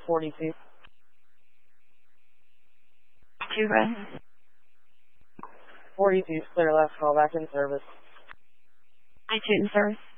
42. 2 red. 42, clear left, call back in service. 22 in service.